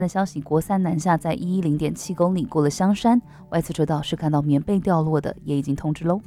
的消息，国三南下在110.7公里过了香山，外侧车道是看到棉被掉落的，也已经通知喽。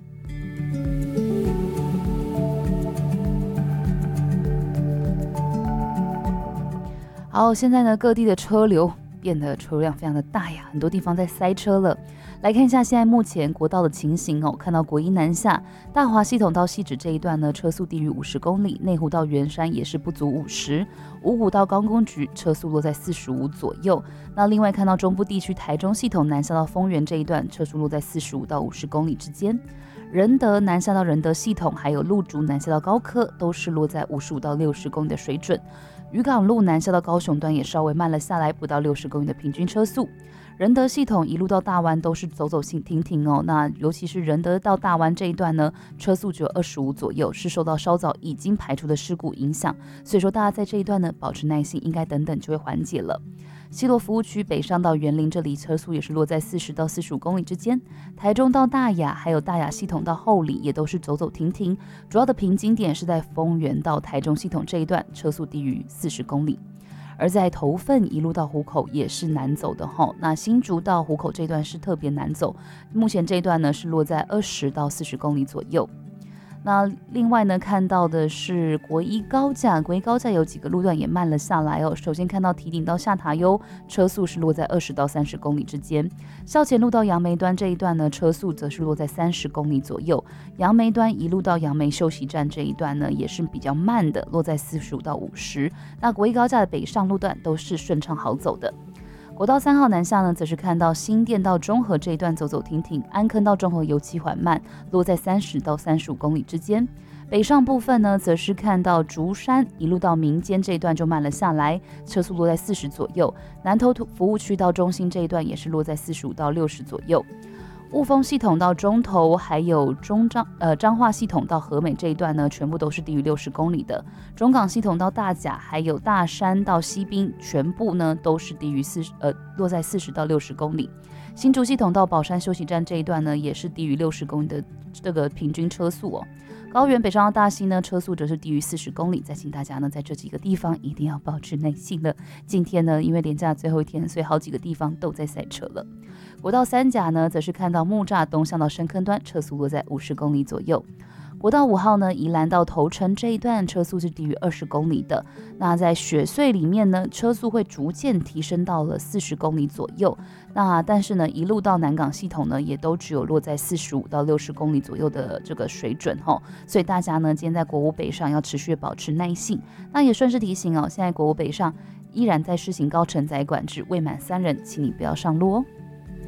好，现在呢，各地的车流变得车辆非常的大呀，很多地方在塞车了。来看一下现在目前国道的情形哦，看到国一南下大华系统到汐止这一段呢，车速低于50公里，内湖到圆山也是不足50，五股到高工局车速落在45左右。那另外看到中部地区台中系统南下到丰原这一段，车速落在45到50公里之间。仁德南下到仁德系统，还有路竹南下到高科，都是落在55到60公里的水准。渔港路南下到高雄段也稍微慢了下来，不到60公里的平均车速。仁德系统一路到大湾都是走走停停哦，那尤其是仁德到大湾这一段呢，车速只有25左右，是受到稍早已经排除的事故影响，所以说大家在这一段呢保持耐心，应该等等就会缓解了。西螺服务区北上到园林这里车速也是落在40到45公里之间，台中到大雅还有大雅系统到后里也都是走走停停，主要的瓶颈点是在丰原到台中系统这一段，车速低于40公里。而在头份一路到湖口也是难走的齁，那新竹到湖口这段是特别难走，目前这一段呢是落在20到40公里左右。那另外呢，看到的是国一高架有几个路段也慢了下来哦。首先看到堤顶到下塔悠，车速是落在20到30公里之间。校前路到杨梅端这一段呢，车速则是落在30公里左右。杨梅端一路到杨梅休息站这一段呢，也是比较慢的，落在45到50。那国一高架的北上路段都是顺畅好走的。国道3号南下呢，则是看到新店到中和这一段走走停停，安坑到中和尤其缓慢，落在30到35公里之间。北上部分呢，则是看到竹山一路到民间这一段就慢了下来，车速落在40左右。南投服务区到中心这一段也是落在45到60左右。雾峰系统到中投，还有彰化系统到和美这一段呢，全部都是低于60公里的。中港系统到大甲，还有大山到西滨，全部呢都是低于落在40到60公里。新竹系统到宝山休息站这一段呢，也是低于60公里的这个平均车速哦。高原北上到大溪呢，车速则是低于40公里。再请大家呢，在这几个地方一定要保持耐心了。今天呢，因为连假最后一天，所以好几个地方都在塞车了。国道三甲呢，则是看到木栅东向到深坑端，车速落在50公里左右。国道5号呢，宜兰到头城这一段车速是低于20公里的。那在雪隧里面呢，车速会逐渐提升到了40公里左右。那但是呢，一路到南港系统呢，也都只有落在45到60公里左右的这个水准齁。所以大家呢，今天在国五北上要持续保持耐性。那也顺势提醒哦，现在国五北上依然在施行高承载管制，未满3人，请你不要上路哦。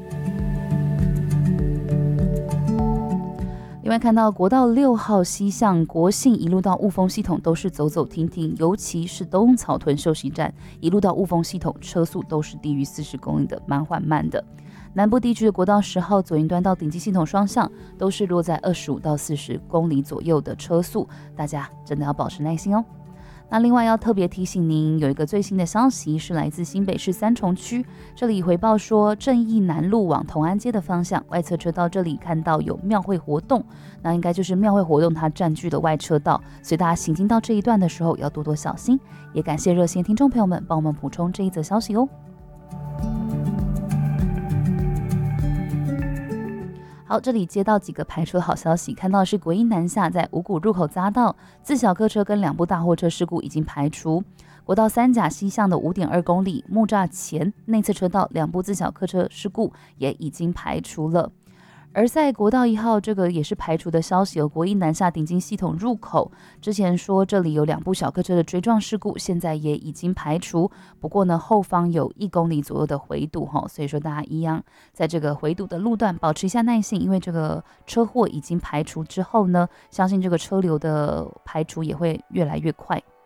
另外看到国道6号西向国信一路到雾峰系统都是走走停停，尤其是东草屯休息站一路到雾峰系统车速都是低于40公里的，蛮缓慢的。南部地区的国道10号左营端到顶基系统双向都是落在25到40公里左右的车速，大家真的要保持耐心哦。那另外要特别提醒您，有一个最新的消息是来自新北市三重区，这里回报说正义南路往同安街的方向外侧车道这里看到有庙会活动，那应该就是庙会活动它占据了外车道，所以大家行经到这一段的时候要多多小心。也感谢热线听众朋友们帮我们补充这一则消息哦。好，这里接到几个排除的好消息，看到的是国一南下在五股入口匝道自小客车跟2部大货车事故已经排除。国道三甲西向的5.2公里木栅前内侧车道2部自小客车事故也已经排除了。而在国道1号这个也是排除的消息，有国一南下顶金系统入口，之前说这里有2部小客车的追撞事故，现在也已经排除。不过呢，后方有1公里左右的回堵，所以说大家一样在这个回堵的路段保持一下耐性，因为这个车祸已经排除之后呢，相信这个车流的排除也会越来越快。